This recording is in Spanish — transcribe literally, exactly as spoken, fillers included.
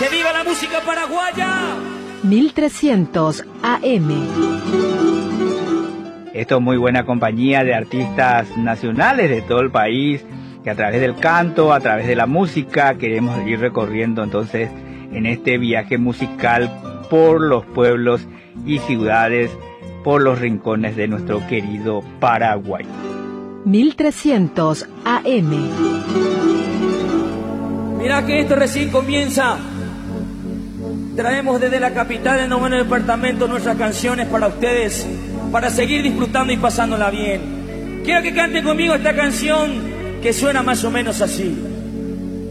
¡Que viva la música paraguaya! mil trescientos A M. Esto es muy buena compañía de artistas nacionales de todo el país, que a través del canto, a través de la música, queremos ir recorriendo entonces en este viaje musical por los pueblos y ciudades, por los rincones de nuestro querido Paraguay. mil trescientos A M. Mirá que esto recién comienza. Traemos desde la capital del noveno departamento nuestras canciones para ustedes, para seguir disfrutando y pasándola bien. Quiero que canten conmigo esta canción que suena más o menos así.